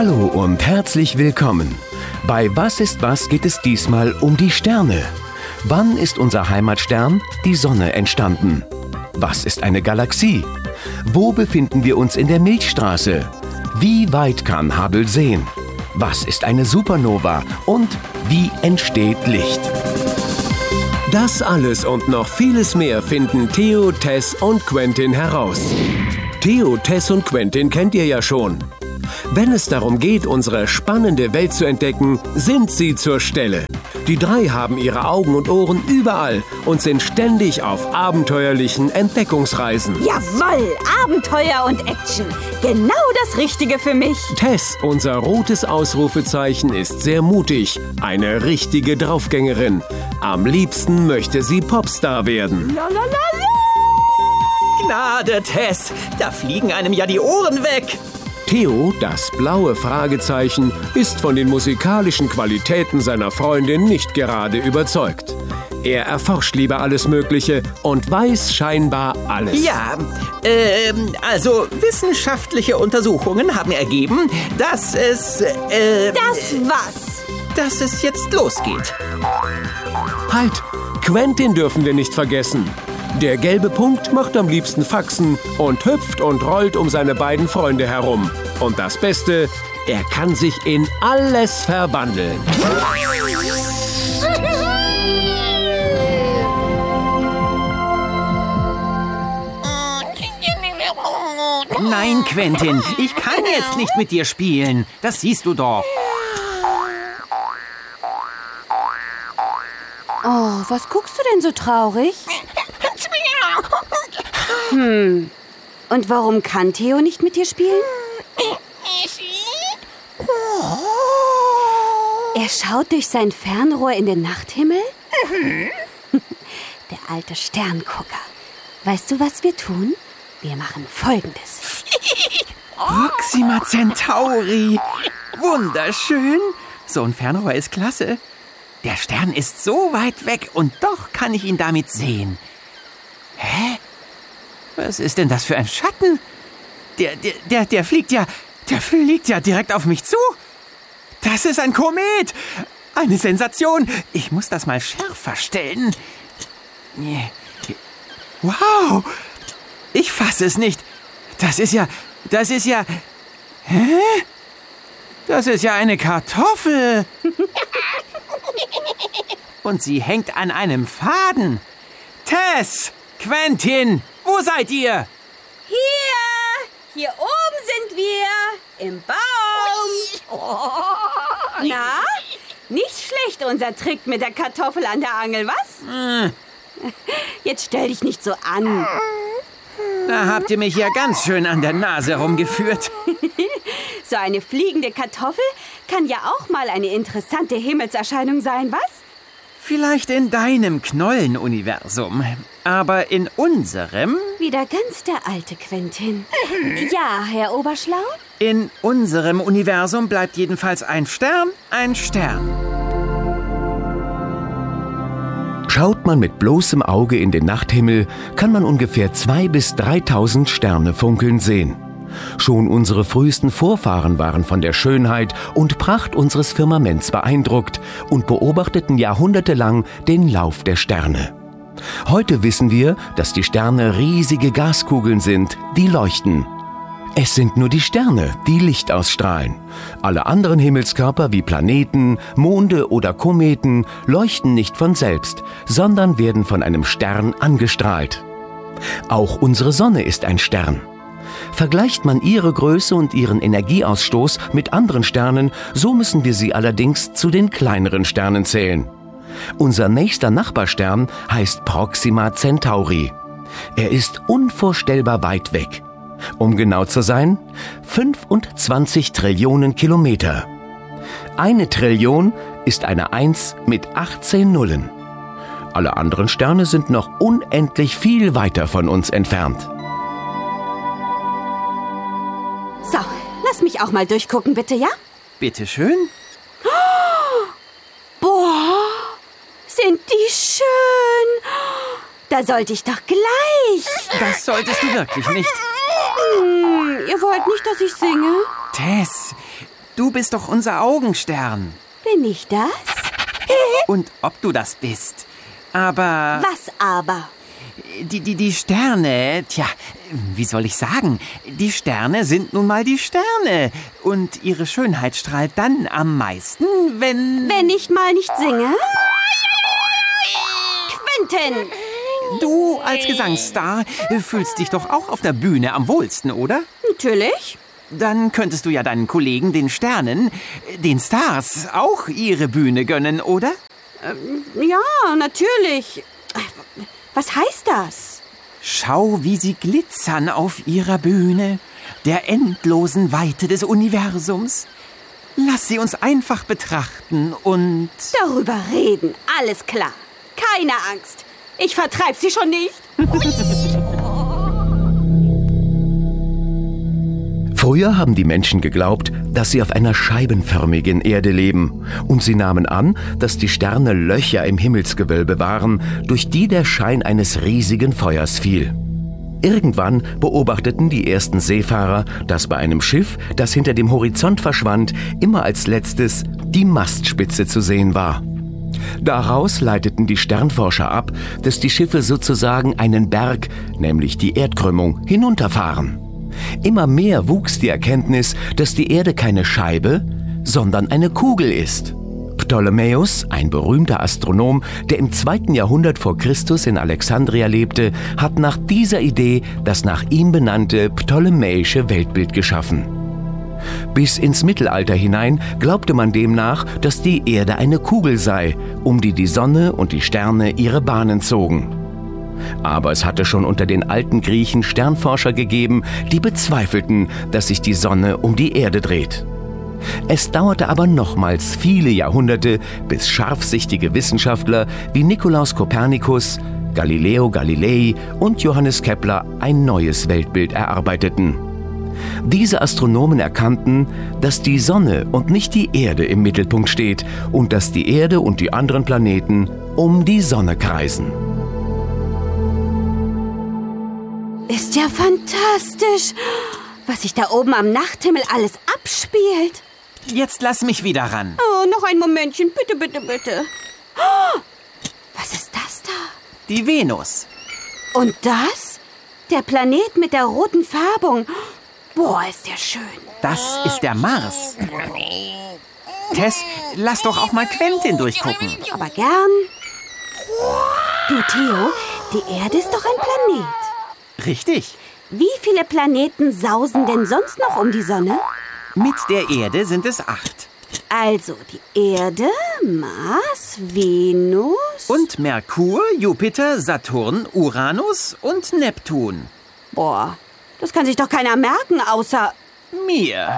Hallo und herzlich willkommen. Bei Was ist was geht es diesmal um die Sterne. Wann ist unser Heimatstern, die Sonne, entstanden? Was ist eine Galaxie? Wo befinden wir uns in der Milchstraße? Wie weit kann Hubble sehen? Was ist eine Supernova und wie entsteht Licht? Das alles und noch vieles mehr finden Theo, Tess und Quentin heraus. Theo, Tess und Quentin kennt ihr ja schon. Wenn es darum geht, unsere spannende Welt zu entdecken, sind sie zur Stelle. Die drei haben ihre Augen und Ohren überall und sind ständig auf abenteuerlichen Entdeckungsreisen. Jawohl, Abenteuer und Action. Genau das Richtige für mich. Tess, unser rotes Ausrufezeichen, ist sehr mutig. Eine richtige Draufgängerin. Am liebsten möchte sie Popstar werden. Gnade, Tess, da fliegen einem ja die Ohren weg. Theo, das blaue Fragezeichen, ist von den musikalischen Qualitäten seiner Freundin nicht gerade überzeugt. Er erforscht lieber alles Mögliche und weiß scheinbar alles. Ja, also wissenschaftliche Untersuchungen haben ergeben, dass es, dass es jetzt losgeht. Halt! Quentin dürfen wir nicht vergessen. Der gelbe Punkt macht am liebsten Faxen und hüpft und rollt um seine beiden Freunde herum. Und das Beste, er kann sich in alles verwandeln. Nein, Quentin, ich kann jetzt nicht mit dir spielen. Das siehst du doch. Oh, was guckst du denn so traurig? Und warum kann Theo nicht mit dir spielen? Er schaut durch sein Fernrohr in den Nachthimmel? Der alte Sterngucker. Weißt du, was wir tun? Wir machen Folgendes. Proxima Centauri. Wunderschön. So ein Fernrohr ist klasse. Der Stern ist so weit weg und doch kann ich ihn damit sehen. Hä? Was ist denn das für ein Schatten? Der fliegt ja direkt auf mich zu. Das ist ein Komet. Eine Sensation. Ich muss das mal schärfer stellen. Wow. Ich fasse es nicht. Das ist ja... Hä? Das ist ja eine Kartoffel. Und sie hängt an einem Faden. Tess! Quentin! Wo seid ihr? Hier oben sind wir. Im Baum. Na? Nicht schlecht, unser Trick mit der Kartoffel an der Angel, was? Jetzt stell dich nicht so an. Da habt ihr mich ja ganz schön an der Nase rumgeführt. So eine fliegende Kartoffel kann ja auch mal eine interessante Himmelserscheinung sein, was? Vielleicht in deinem Knollenuniversum, aber in unserem... Wieder ganz der alte Quentin. Ja, Herr Oberschlau? In unserem Universum bleibt jedenfalls ein Stern ein Stern. Schaut man mit bloßem Auge in den Nachthimmel, kann man ungefähr 2.000 bis 3.000 Sterne funkeln sehen. Schon unsere frühesten Vorfahren waren von der Schönheit und Pracht unseres Firmaments beeindruckt und beobachteten jahrhundertelang den Lauf der Sterne. Heute wissen wir, dass die Sterne riesige Gaskugeln sind, die leuchten. Es sind nur die Sterne, die Licht ausstrahlen. Alle anderen Himmelskörper wie Planeten, Monde oder Kometen leuchten nicht von selbst, sondern werden von einem Stern angestrahlt. Auch unsere Sonne ist ein Stern. Vergleicht man ihre Größe und ihren Energieausstoß mit anderen Sternen, so müssen wir sie allerdings zu den kleineren Sternen zählen. Unser nächster Nachbarstern heißt Proxima Centauri. Er ist unvorstellbar weit weg. Um genau zu sein, 25 Trillionen Kilometer. Eine Trillion ist eine 1 mit 18 Nullen. Alle anderen Sterne sind noch unendlich viel weiter von uns entfernt. So, lass mich auch mal durchgucken, bitte, ja? Bitteschön. Boah, sind die schön. Da sollte ich doch gleich. Das solltest du wirklich nicht. Ihr wollt nicht, dass ich singe? Tess, Du bist doch unser Augenstern. Bin ich das? Und ob du das bist. Aber... Was aber? Die Sterne, tja, wie soll ich sagen? Die Sterne sind nun mal die Sterne. Und ihre Schönheit strahlt dann am meisten, wenn... Wenn ich mal nicht singe? Quentin! Du als Gesangsstar fühlst dich doch auch auf der Bühne am wohlsten, oder? Natürlich. Dann könntest du ja deinen Kollegen, den Sternen, den Stars, auch ihre Bühne gönnen, oder? Ja, natürlich. Was heißt das? Schau, wie sie glitzern auf ihrer Bühne, der endlosen Weite des Universums. Lass sie uns einfach betrachten und... Darüber reden, alles klar. Keine Angst. Ich vertreib sie schon nicht. Früher haben die Menschen geglaubt, dass sie auf einer scheibenförmigen Erde leben. Und sie nahmen an, dass die Sterne Löcher im Himmelsgewölbe waren, durch die der Schein eines riesigen Feuers fiel. Irgendwann beobachteten die ersten Seefahrer, dass bei einem Schiff, das hinter dem Horizont verschwand, immer als letztes die Mastspitze zu sehen war. Daraus leiteten die Sternforscher ab, dass die Schiffe sozusagen einen Berg, nämlich die Erdkrümmung, hinunterfahren. Immer mehr wuchs die Erkenntnis, dass die Erde keine Scheibe, sondern eine Kugel ist. Ptolemäus, ein berühmter Astronom, der im 2. Jahrhundert vor Christus in Alexandria lebte, hat nach dieser Idee das nach ihm benannte ptolemäische Weltbild geschaffen. Bis ins Mittelalter hinein glaubte man demnach, dass die Erde eine Kugel sei, um die die Sonne und die Sterne ihre Bahnen zogen. Aber es hatte schon unter den alten Griechen Sternforscher gegeben, die bezweifelten, dass sich die Sonne um die Erde dreht. Es dauerte aber nochmals viele Jahrhunderte, bis scharfsichtige Wissenschaftler wie Nikolaus Kopernikus, Galileo Galilei und Johannes Kepler ein neues Weltbild erarbeiteten. Diese Astronomen erkannten, dass die Sonne und nicht die Erde im Mittelpunkt steht und dass die Erde und die anderen Planeten um die Sonne kreisen. Ist ja fantastisch, was sich da oben am Nachthimmel alles abspielt. Jetzt lass mich wieder ran. Oh, noch ein Momentchen, bitte, bitte, bitte. Oh, was ist das da? Die Venus. Und das? Der Planet mit der roten Färbung. Boah, ist der schön. Das ist der Mars. Tess, lass doch auch mal Quentin durchgucken. Aber gern. Du, Theo, die Erde ist doch ein Planet. Richtig. Wie viele Planeten sausen denn sonst noch um die Sonne? Mit der Erde sind es 8. Also die Erde, Mars, Venus... Und Merkur, Jupiter, Saturn, Uranus und Neptun. Boah, das kann sich doch keiner merken, außer... Mir.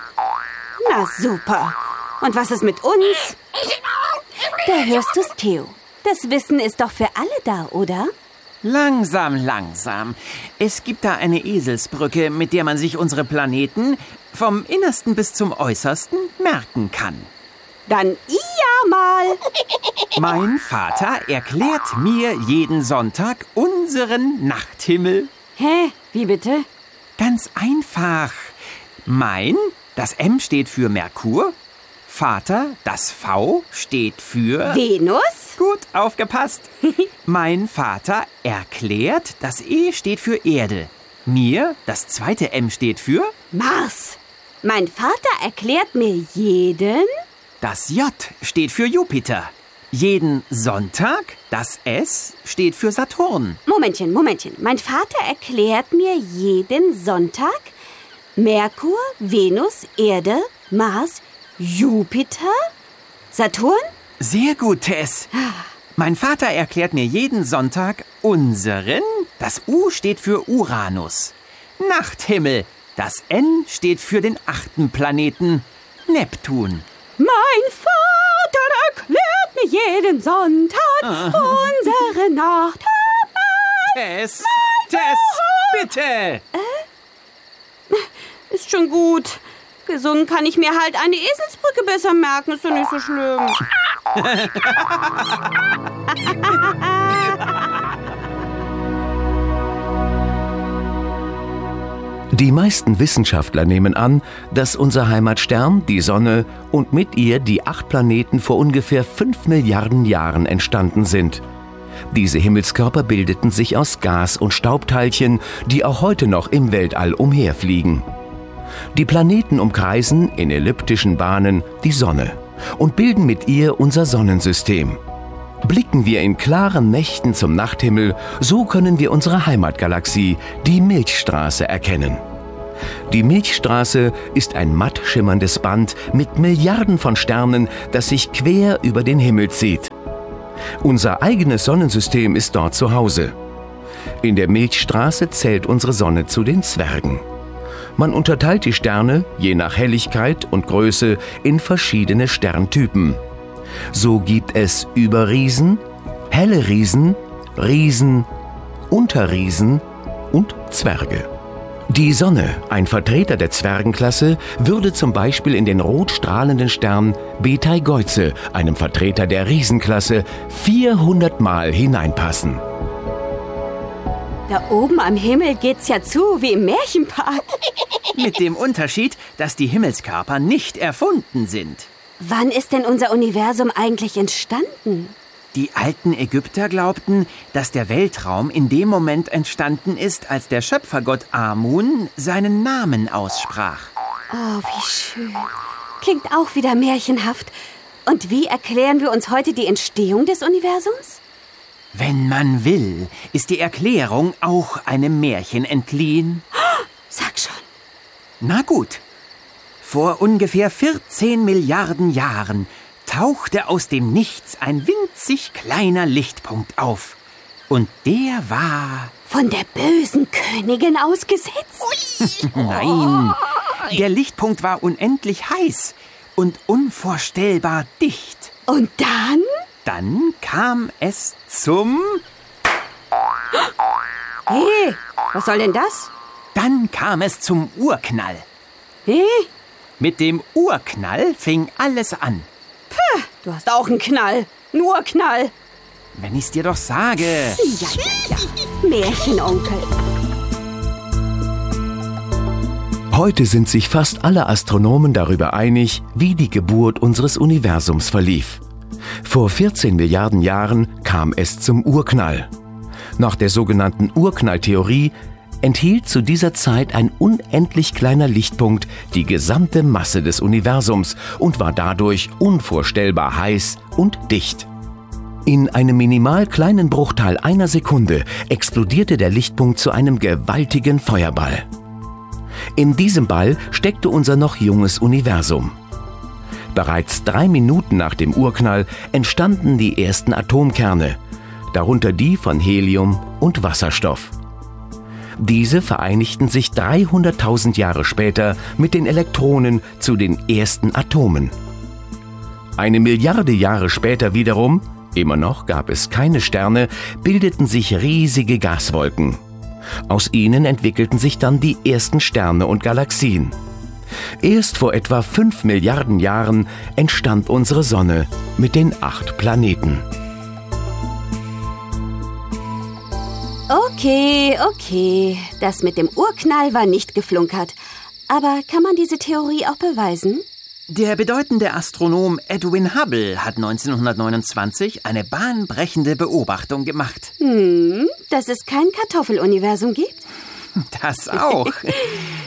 Na super. Und was ist mit uns? Da hörst du's, Theo. Das Wissen ist doch für alle da, oder? Langsam, langsam. Es gibt da eine Eselsbrücke, mit der man sich unsere Planeten vom Innersten bis zum Äußersten merken kann. Dann ja mal. Mein Vater erklärt mir jeden Sonntag unseren Nachthimmel. Hä? Wie bitte? Ganz einfach. Mein, das M steht für Merkur. Vater, das V steht für... Venus? Gut aufgepasst. Mein Vater erklärt, das E steht für Erde. Mir, das zweite M steht für... Mars. Mein Vater erklärt mir jeden... Das J steht für Jupiter. Jeden Sonntag, das S steht für Saturn. Momentchen. Mein Vater erklärt mir jeden Sonntag Merkur, Venus, Erde, Mars, Jupiter, Saturn? Sehr gut, Tess. Mein Vater erklärt mir jeden Sonntag unseren. Das U steht für Uranus. Nachthimmel. Das N steht für den 8. Planeten, Neptun. Mein Vater erklärt mir jeden Sonntag unsere Nacht. Tess, bitte. Ist schon gut. Gesungen kann ich mir halt eine Eselsbrücke besser merken. Ist doch nicht so schlimm. Die meisten Wissenschaftler nehmen an, dass unser Heimatstern, die Sonne, und mit ihr die 8 Planeten vor ungefähr 5 Milliarden Jahren entstanden sind. Diese Himmelskörper bildeten sich aus Gas- und Staubteilchen, die auch heute noch im Weltall umherfliegen. Die Planeten umkreisen in elliptischen Bahnen die Sonne und bilden mit ihr unser Sonnensystem. Blicken wir in klaren Nächten zum Nachthimmel, so können wir unsere Heimatgalaxie, die Milchstraße, erkennen. Die Milchstraße ist ein matt schimmerndes Band mit Milliarden von Sternen, das sich quer über den Himmel zieht. Unser eigenes Sonnensystem ist dort zu Hause. In der Milchstraße zählt unsere Sonne zu den Zwergen. Man unterteilt die Sterne, je nach Helligkeit und Größe, in verschiedene Sterntypen. So gibt es Überriesen, helle Riesen, Riesen, Unterriesen und Zwerge. Die Sonne, ein Vertreter der Zwergenklasse, würde zum Beispiel in den rot strahlenden Stern Beteigeuze, einem Vertreter der Riesenklasse, 400 Mal hineinpassen. Da oben am Himmel geht's ja zu wie im Märchenpark. Mit dem Unterschied, dass die Himmelskörper nicht erfunden sind. Wann ist denn unser Universum eigentlich entstanden? Die alten Ägypter glaubten, dass der Weltraum in dem Moment entstanden ist, als der Schöpfergott Amun seinen Namen aussprach. Oh, wie schön. Klingt auch wieder märchenhaft. Und wie erklären wir uns heute die Entstehung des Universums? Wenn man will, ist die Erklärung auch einem Märchen entliehen. Sag schon. Na gut. Vor ungefähr 14 Milliarden Jahren tauchte aus dem Nichts ein winzig kleiner Lichtpunkt auf. Und der war... Von der bösen Königin ausgesetzt? Nein, der Lichtpunkt war unendlich heiß und unvorstellbar dicht. Und dann? Dann kam es zum... Hey, was soll denn das? Dann kam es zum Urknall. Hey? Mit dem Urknall fing alles an. Du hast auch einen Knall. Einen Urknall. Wenn ich's dir doch sage. Ja. Märchenonkel. Heute sind sich fast alle Astronomen darüber einig, wie die Geburt unseres Universums verlief. Vor 14 Milliarden Jahren kam es zum Urknall. Nach der sogenannten Urknalltheorie enthielt zu dieser Zeit ein unendlich kleiner Lichtpunkt die gesamte Masse des Universums und war dadurch unvorstellbar heiß und dicht. In einem minimal kleinen Bruchteil einer Sekunde explodierte der Lichtpunkt zu einem gewaltigen Feuerball. In diesem Ball steckte unser noch junges Universum. Bereits 3 Minuten nach dem Urknall entstanden die ersten Atomkerne, darunter die von Helium und Wasserstoff. Diese vereinigten sich 300.000 Jahre später mit den Elektronen zu den ersten Atomen. 1 Milliarde Jahre später wiederum, immer noch gab es keine Sterne, bildeten sich riesige Gaswolken. Aus ihnen entwickelten sich dann die ersten Sterne und Galaxien. Erst vor etwa 5 Milliarden Jahren entstand unsere Sonne mit den 8 Planeten. Okay. Das mit dem Urknall war nicht geflunkert. Aber kann man diese Theorie auch beweisen? Der bedeutende Astronom Edwin Hubble hat 1929 eine bahnbrechende Beobachtung gemacht. Dass es kein Kartoffeluniversum gibt? Das auch.